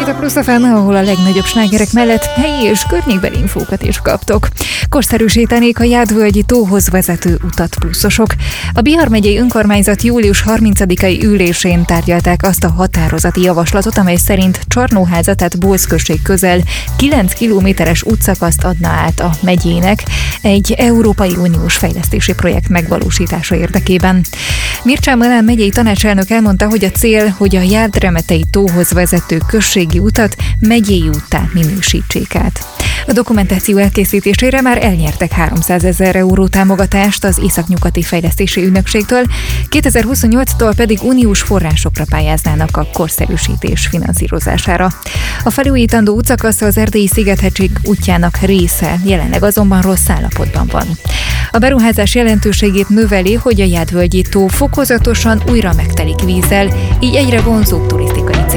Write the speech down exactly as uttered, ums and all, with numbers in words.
Itt a Plusz ef em, ahol a legnagyobb slágerek mellett helyi és környékbeli infókat is kaptok. Korszerűsítenék a Jádvölgyi tóhoz vezető utat pluszosok. A Bihar megyei önkormányzat július harmincadikai ülésén tárgyalták azt a határozati javaslatot, amely szerint Csarnóháza, tehát Bósz község közel kilenc kilométeres útszakaszt adna át a megyének egy Európai Uniós fejlesztési projekt megvalósítása érdekében. Mircsán Malán megyei tanácselnök elmondta, hogy a cél, hogy a Jádremetei tóhoz vezető községi utat megyei úttá minősítsék át. A dokumentáció elkészítésére már elnyertek háromszázezer euró támogatást az Északnyugati Fejlesztési Ügynökségtől, kétezer-huszonnyolctól pedig uniós forrásokra pályáznának a korszerűsítés finanszírozására. A felújítandó útszakasz az Erdélyi Szigethegység útjának része, jelenleg azonban rossz állapotban van. A beruházás jelentőségét növeli, hogy a Jádvölgyi tó fokozatosan újra megtelik vízzel, így egyre vonzóbb turisztikai